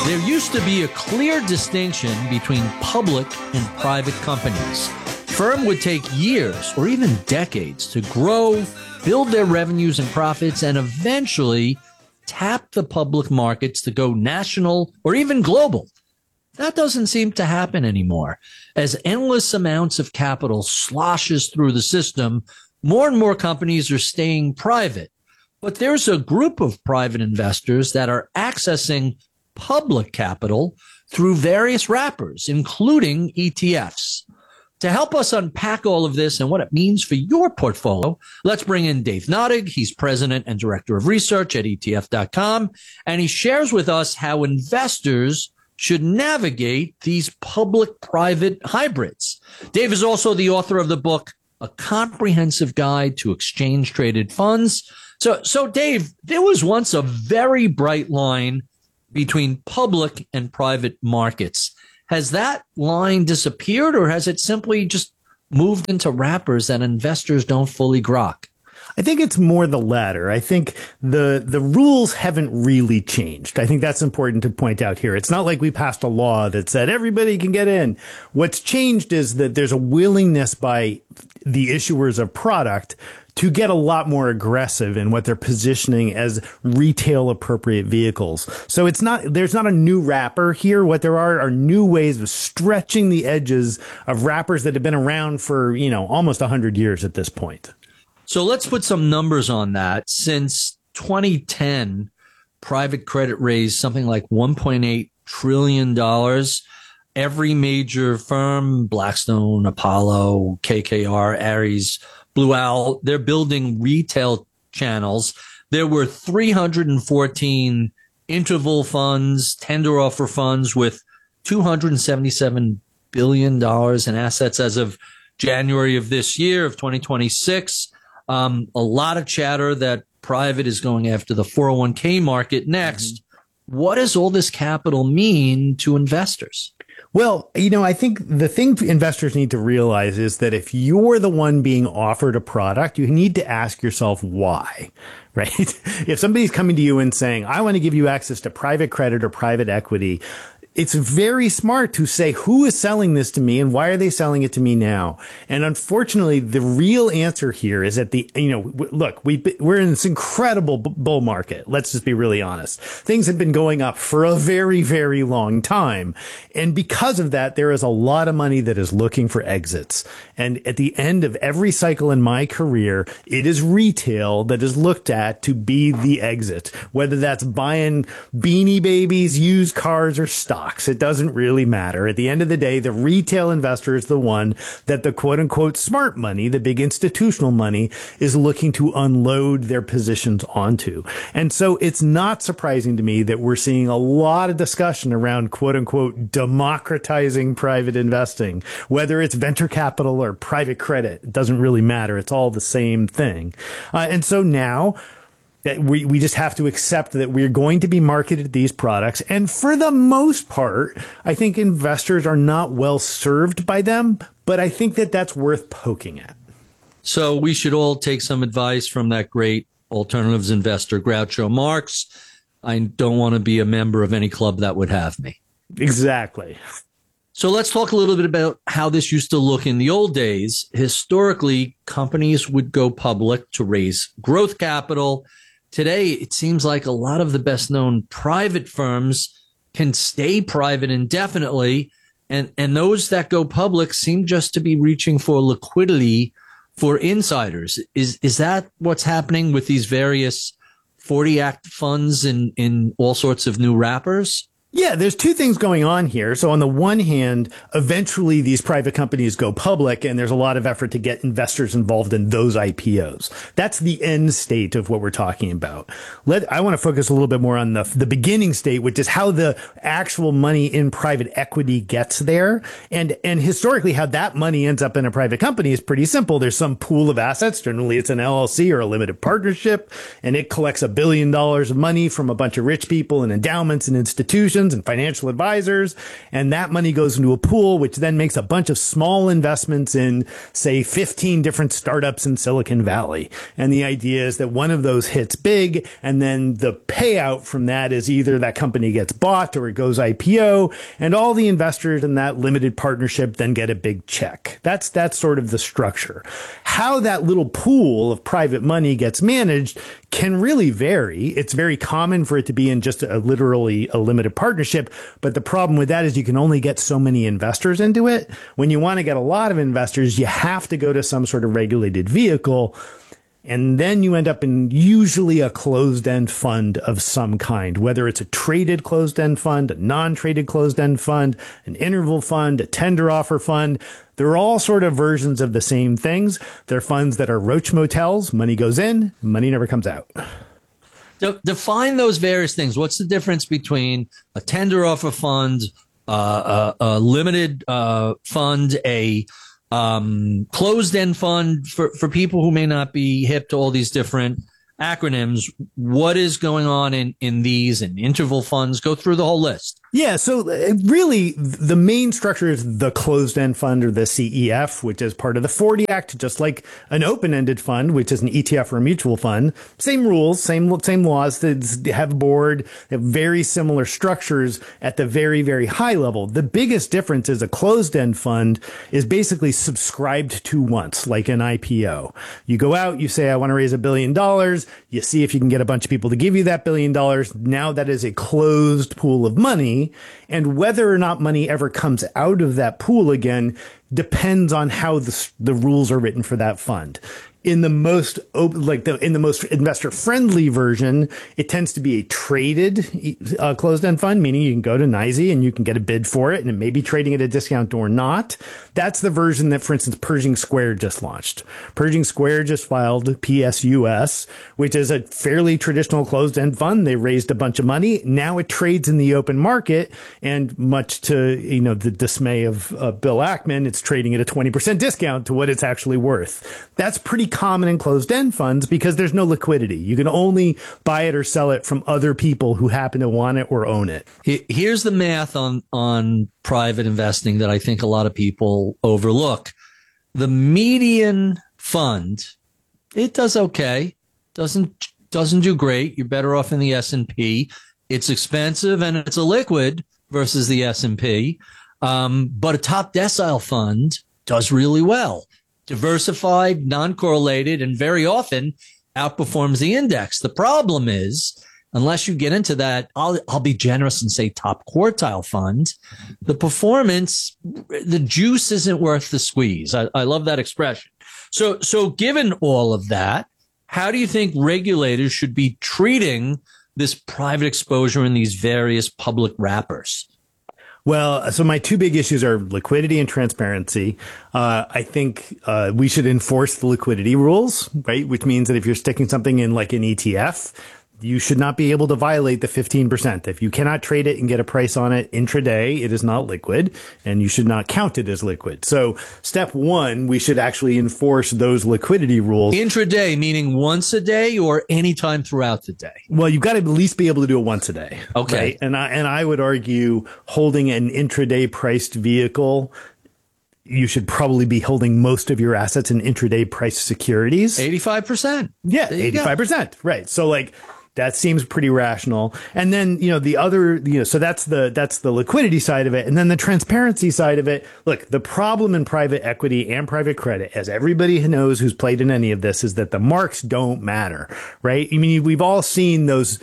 There used to be a clear distinction between public and private companies. Firm would take years or even decades to grow, build their revenues and profits, and eventually tap the public markets to go national or even global. That doesn't seem to happen anymore. As endless amounts of capital sloshes through the system, more and more companies are staying private. But there's a group of private investors that are accessing public capital through various wrappers, including ETFs. To help us unpack all of this and what it means for your portfolio, let's bring in Dave Nottig. He's president and director of research at ETF.com, and he shares with us how investors should navigate these public-private hybrids. Dave is also the author of the book, A Comprehensive Guide to Exchange-Traded Funds. So Dave, there was once a very bright line between public and private markets. Has that line disappeared, or has it simply just moved into wrappers that investors don't fully grok? I think it's more the latter. I think the rules haven't really changed. I think that's important to point out here. It's not like we passed a law that said everybody can get in. What's changed is that there's a willingness by the issuers of product to get a lot more aggressive in what they're positioning as retail appropriate vehicles. So there's not a new wrapper here. What there are new ways of stretching the edges of wrappers that have been around for, almost 100 years at this point. So let's put some numbers on that. Since 2010, private credit raised something like $1.8 trillion. Every major firm, Blackstone, Apollo, KKR, Ares, Blue Owl, they're building retail channels. There were 314 interval funds, tender offer funds with $277 billion in assets as of January of this year, of 2026. A lot of chatter that private is going after the 401k market next. Mm-hmm. What does all this capital mean to investors? Well, I think the thing investors need to realize is that if you're the one being offered a product, you need to ask yourself why, right? If somebody's coming to you and saying, I want to give you access to private credit or private equity, it's very smart to say, who is selling this to me and why are they selling it to me now? And unfortunately, the real answer here is that look, we're in this incredible bull market. Let's just be really honest. Things have been going up for a very, very long time. And because of that, there is a lot of money that is looking for exits. And at the end of every cycle in my career, it is retail that is looked at to be the exit, whether that's buying Beanie Babies, used cars, or stocks. It doesn't really matter. At the end of the day, the retail investor is the one that the quote unquote smart money, the big institutional money, is looking to unload their positions onto. And so it's not surprising to me that we're seeing a lot of discussion around quote unquote democratizing private investing, whether it's venture capital or private credit. It doesn't really matter. It's all the same thing. And so now, that we just have to accept that we're going to be marketed these products. And for the most part, I think investors are not well served by them, but I think that that's worth poking at. So we should all take some advice from that great alternatives investor, Groucho Marx. I don't want to be a member of any club that would have me. Exactly. So let's talk a little bit about how this used to look in the old days. Historically, companies would go public to raise growth capital. Today, it seems like a lot of the best known private firms can stay private indefinitely. And those that go public seem just to be reaching for liquidity for insiders. Is that what's happening with these various 40 Act funds in all sorts of new wrappers? Yeah, there's two things going on here. So on the one hand, eventually these private companies go public and there's a lot of effort to get investors involved in those IPOs. That's the end state of what we're talking about. I want to focus a little bit more on the beginning state, which is how the actual money in private equity gets there. And historically, how that money ends up in a private company is pretty simple. There's some pool of assets. Generally, it's an LLC or a limited partnership, and it collects $1 billion of money from a bunch of rich people and endowments and institutions. institutions and financial advisors. And that money goes into a pool, which then makes a bunch of small investments in, say, 15 different startups in Silicon Valley. And the idea is that one of those hits big, and then the payout from that is either that company gets bought or it goes IPO, and all the investors in that limited partnership then get a big check. That's sort of the structure. How that little pool of private money gets managed can really vary. It's very common for it to be in just literally a limited partnership. But the problem with that is you can only get so many investors into it. When you want to get a lot of investors, you have to go to some sort of regulated vehicle. And then you end up in usually a closed-end fund of some kind, whether it's a traded closed-end fund, a non-traded closed-end fund, an interval fund, a tender offer fund. They're all sort of versions of the same things. They're funds that are roach motels. Money goes in, money never comes out. Define those various things. What's the difference between a tender offer fund, a limited fund, a closed-end fund for people who may not be hip to all these different acronyms? What is going on in these and interval funds? Go through the whole list. Yeah, so really the main structure is the closed-end fund, or the CEF, which is part of the 40 Act, just like an open-ended fund, which is an ETF or a mutual fund. Same rules, same laws. They have a board, they have very similar structures at the very, very high level. The biggest difference is a closed-end fund is basically subscribed to once, like an IPO. You go out, you say, I want to raise $1 billion. You see if you can get a bunch of people to give you that $1 billion. Now that is a closed pool of money. And whether or not money ever comes out of that pool again depends on how the rules are written for that fund. In the most in the most investor friendly version, it tends to be a traded closed-end fund, meaning you can go to NYSE and you can get a bid for it, and it may be trading at a discount or not. That's the version that, for instance, Pershing Square just launched. Pershing Square just filed PSUS, which is a fairly traditional closed-end fund. They raised a bunch of money. Now it trades in the open market, and much to the dismay of Bill Ackman, it's trading at a 20% discount to what it's actually worth. That's pretty common in closed-end funds because there's no liquidity. You can only buy it or sell it from other people who happen to want it or own it. Here's the math on private investing that I think a lot of people overlook. The median fund, it does okay, doesn't do great. You're better off in the S&P. It's expensive and it's illiquid versus the S&P. But a top decile fund does really well. Diversified, non-correlated, and very often outperforms the index. The problem is, unless you get into that, I'll be generous and say top quartile fund, the performance, the juice isn't worth the squeeze. I love that expression. So given all of that, how do you think regulators should be treating this private exposure in these various public wrappers? Well, so my two big issues are liquidity and transparency. I think we should enforce the liquidity rules, right? Which means that if you're sticking something in like an ETF, you should not be able to violate the 15%. If you cannot trade it and get a price on it intraday, it is not liquid, and you should not count it as liquid. So step one, we should actually enforce those liquidity rules. Intraday, meaning once a day or anytime throughout the day? Well, you've got to at least be able to do it once a day. Okay. Right? And I would argue holding an intraday priced vehicle, you should probably be holding most of your assets in intraday priced securities. 85%. Yeah, 85%. Right. So like, that seems pretty rational. And then, the other, so that's the liquidity side of it. And then the transparency side of it. Look, the problem in private equity and private credit, as everybody knows who's played in any of this, is that the marks don't matter, right? I mean, we've all seen those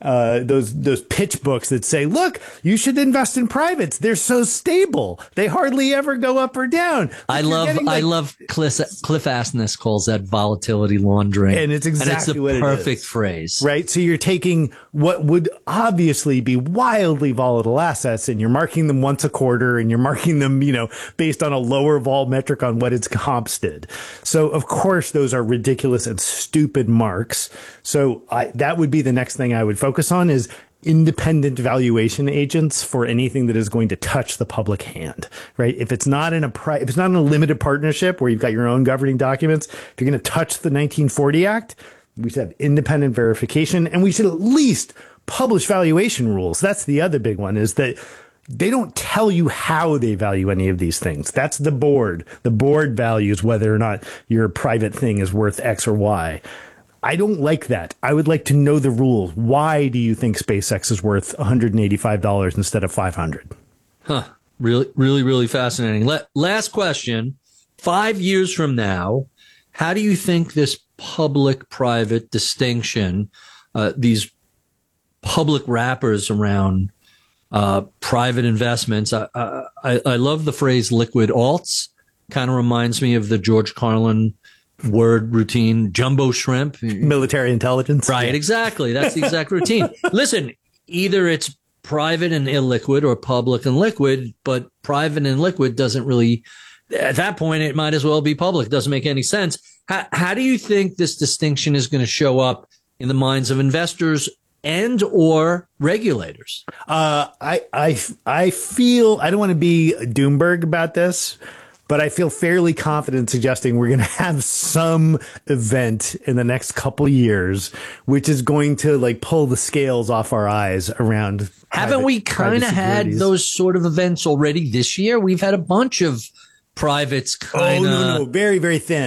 pitch books that say, look, you should invest in privates. They're so stable. They hardly ever go up or down. I love Cliff Asness calls that volatility laundering. And it's exactly what it is. It's the perfect phrase. Right. So you're taking what would obviously be wildly volatile assets and you're marking them once a quarter and you're marking them, based on a lower vol metric on what its comps did. So of course, those are ridiculous and stupid marks. So that would be the next thing I would focus on is independent valuation agents for anything that is going to touch the public hand, right? If it's not in a limited partnership where you've got your own governing documents, if you're going to touch the 1940 Act, we should have independent verification and we should at least publish valuation rules. That's the other big one, is that they don't tell you how they value any of these things. That's the board. The board values whether or not your private thing is worth X or Y. I don't like that. I would like to know the rules. Why do you think SpaceX is worth $185 instead of $500? Huh. Really, really, really fascinating. Last question. 5 years from now, how do you think this public-private distinction, these public wrappers around private investments. I love the phrase liquid alts. Kind of reminds me of the George Carlin word routine, jumbo shrimp. Military intelligence. Right, Yeah. exactly. That's the exact routine. Listen, either it's private and illiquid or public and liquid, but private and liquid doesn't really, at that point, it might as well be public. It doesn't make any sense. How do you think this distinction is going to show up in the minds of investors and or regulators? I feel, I don't want to be Doomberg about this, but I feel fairly confident suggesting we're going to have some event in the next couple of years, which is going to like pull the scales off our eyes around. Haven't we kind of had those sort of events already this year? We've had a bunch of privates kind of. Oh, no, very, very thin.